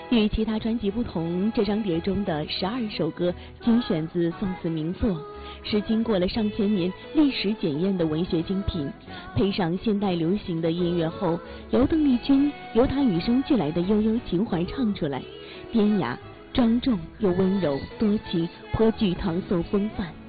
与其他专辑不同，这张碟中的12首歌均选自宋词名作，是经过了上千年历史检验的文学精品。配上现代流行的音乐后，由邓丽君由她与生俱来的悠悠情怀唱出来，典雅、庄重又温柔多情，颇具唐宋风范。